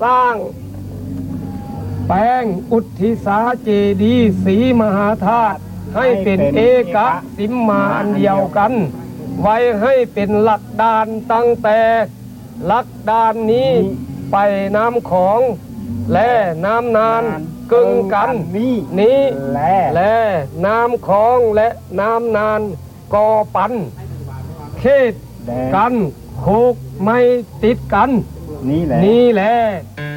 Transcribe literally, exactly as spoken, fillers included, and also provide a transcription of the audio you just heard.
สร้างแปลงอุทิศาเจดีย์ศรีมหาธาตุให้เป็นเอกสิมมาอันเดียวกันไว้ให้เป็นหลักดานตั้งแต่หลักดานนี้ไปน้ำของและน้ำนานกึ่งกันนี้และน้ำของและน้ำนานกอปันเขตกันโคกไม่ติดกันนี่แหละนี่แหละ